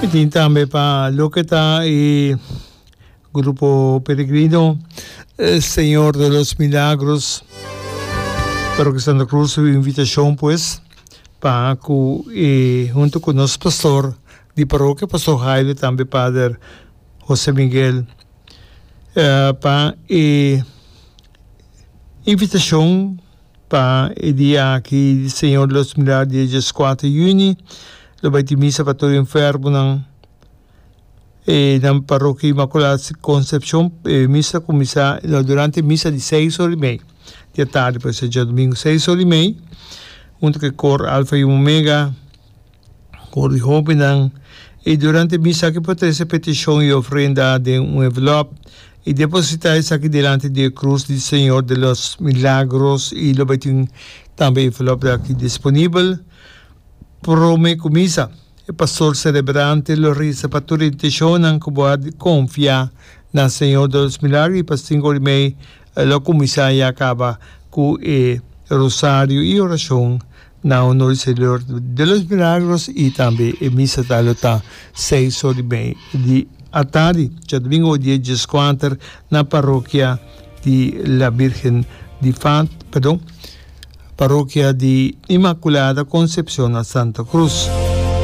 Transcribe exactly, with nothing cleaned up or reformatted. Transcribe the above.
E tem também para Loqueta e Grupo Peregrino, eh, Senhor de los Milagros, Parroquia Santa Cruz, invitação pues, para que, eh, junto com nosso pastor de paróquia, Pastor Jairo, também Padre José Miguel, eh, para eh, invitação para o dia aqui, Senhor de los Milagros, dia quatro de junho, lo vai ter missa para todo enfermo ng eh, ng Parroquia Immaculada Concepción, eh, missa começa durante missa de seis horas e meia da tarde, pode ser dia domingo seis horas e meia, junto com cor Alfa e Omega, cor de Hopenang, e durante missa que pode ser petição e ofrenda de um envelope e depositar isso aqui delante da cruz do Senhor de los Milagros, e lo vai ter também envelope aqui disponível. Prome kumisa, o pastor celebrante lo risa para toda a intenção ng kubuad confia na Senhor dos Milagros, e para cinco e meia lo kumisa e acaba com o rosário e oração na honor do Senhor dos Milagros, e também a missa talo ta seis horas e meia de a tarde, dia domingo dia quatro na paróquia de la Virgen de Fat, perdão, Parroquia de Immaculada Concepción a Santa Cruz.